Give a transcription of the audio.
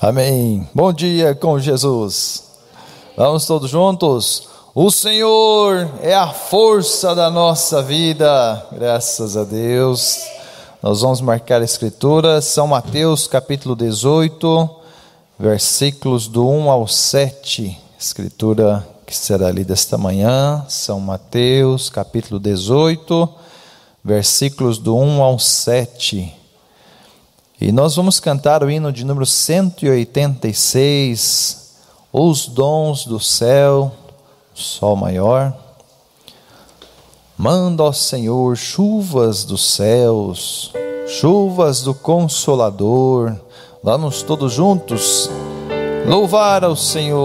Amém. Bom dia com Jesus. Vamos todos juntos. O Senhor é a força da nossa vida. Graças a Deus. Nós vamos marcar a escritura. São Mateus capítulo 18, versículos do 1 ao 7. Escritura que será lida esta manhã. São Mateus capítulo 18, versículos do 1 ao 7. E nós vamos cantar o hino de número 186, Os Dons do Céu, Sol Maior. Manda, ó Senhor, chuvas dos céus, chuvas do Consolador. Vamos todos juntos louvar ao Senhor.